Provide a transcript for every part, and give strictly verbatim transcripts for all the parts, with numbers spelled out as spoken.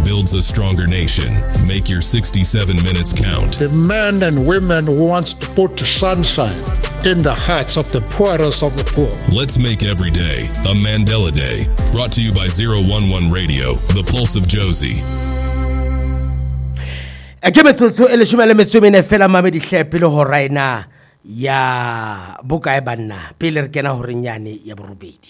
builds a stronger nation. Make your sixty-seven minutes count. The men and women who wants to put sunshine in the hearts of the poorest of the poor. Let's make every day a Mandela Day. Brought to you by zero one one Radio, the pulse of Josie. Akemetsotso ele shumele metsomene fela mamedi hlepele ho raina ya bokae banna pele re kena ho renyane ya borobedi.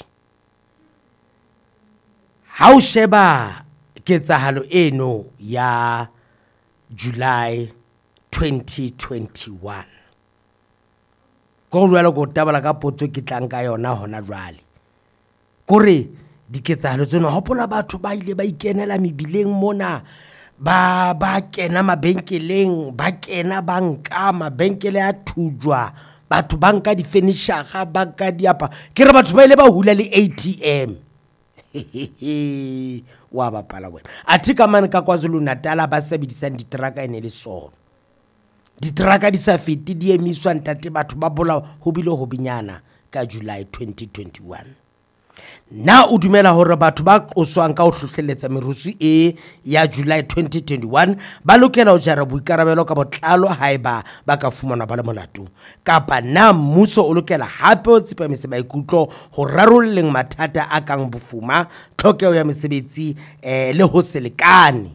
Ha o sheba ketsahalo eno ya July twenty twenty-one. Go lwela go tabala ka potso ke tlang ka yona hona jwale. Kore diketsahalo tseno hopola batho ba ile ba ikenela mebileng mona ba ba kena mabenkeleng ba kena banka mabenkele a thujwa batho banka di furniture ga banka di apa ke re batho ba ile ba hula le A T M wa ba pala wena athika man ka KwaZulu Natal ba sebedisang ditraka ene le sono ditraka di sa fiti di emiswa ntate batho ba bola ho bile ho binyana ka July twenty twenty-one. Na o dumela hore batho ba qoswang ka ho hlohleletsa merusu e ya July twenty twenty-one ba lokela ho jara boikarabelo ka botlalo haeba ba ka fumana ba le molato kapa na mmuso o lokela hape o tsepamise maikutlo ho rarolleng mathata a kang bofuma tlhokeho ya mesebetsi eh, le ho selekane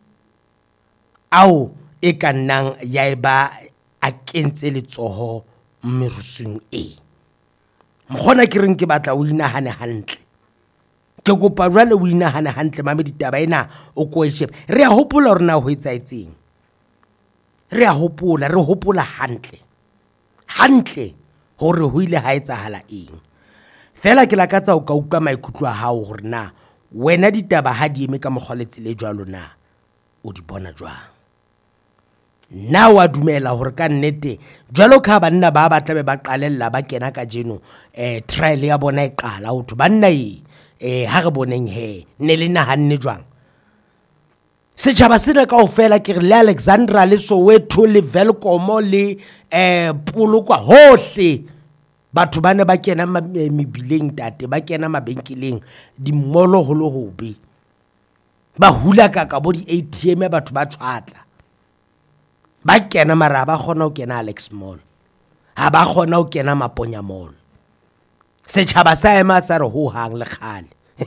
au e kannang ya eba a kentse letsoho merusung e mkhona ke reng ke batla o inahane hantle ke kopa jwale o inahane hantle mame ditaba ena o ko e shebe re a hopola rena ho etsaetseng re a hopola re hopola hantle hantle hore ho ile ha etsahala eng fela ke lakatsa o ka utlwa maikutlo a hao hore na wena ditaba ha di eme ka mogoletse le jwalo na o di bona jwang na wa dumela hore ka nnete jwalo ka banna ba ba tlabe ba qalella ba kena ka jeno eh trial ya bona e qala ho banna e eh ha re boneng he ne le nahanne jwang setjhaba sena kaofela ke re le Alexandra le Soweto le Velkomo le eh Polokwa hohle batho bana ba kena mebileng tate ba kena mabenkeleng di mmolo ho lo hobe ba hula ka ka bo di A T M batho ba tshwatla ba kena mara ba gona o kena Alex Mall ha ba gona o kena Maponya Mall setjhaba sa ema sa re ho hang le khale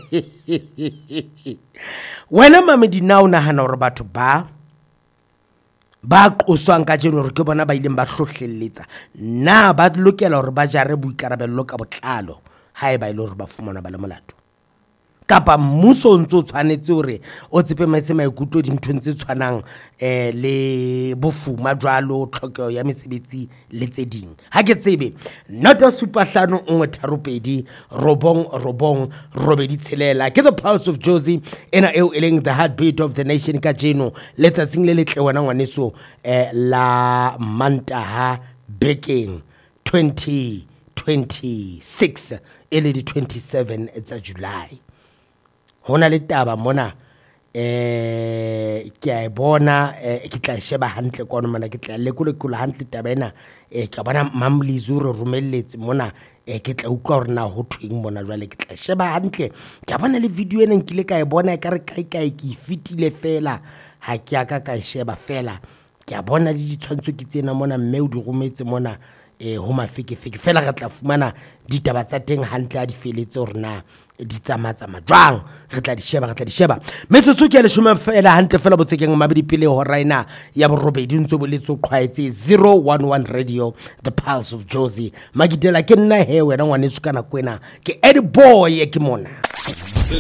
wena mamedi na o nahana hore batho ba ba qoswang ka jeno re ke bona ba ileng ba hlohlelletsa na ba lokela hore ba jare boikarabello ka botlalo ha e ba ile hore ba fumana ba le molato kapa mmuso ntse tshwanetse hore o tsepe maise maikutlo dinthong tse tshwanang eh le bofuma jwalo tlhokeho ya mesebetsi le tse ding ha ke tsebe nota super hlano nngwe tharo pedi robong robong robedi tshelela ke the pulse of Josie ena eo eleng the heartbeat of the nation ka jeno let's sing le letle wena ngwaneso eh la Mantaha bekeng twenty twenty-six ele di twenty-seven tsa July hona le taba mona eh ke a bona eh, ke tla sheba hantle kono mana ke tla lekole kula hantle taba ena eh ke bona mamlizuro rumelletse mona eh ke tla utlwa hore na ho thweng mona jwale ke tla sheba hantle ke bona le video ena nkile ka e bona ka re kai kai ke fitile fela ha ke aka ka sheba fela ke a bona le ditshwantsho ke tsena mona mme o di rometse mona eh ho mafeke feke fela re tla fumana ditaba tsa teng hantle a di feletse hore na di tsamatsa majwang re tla di sheba re tla di sheba metsotso ke le shoma fela hantle fela botsekeng mabedi pele ho raina ya borobedi ntse bo letso qhwaetse zero one one Radio the pulse of Josie magidela ke nna he wena ngwane tsukana kwena ke Eddie boy ke mona.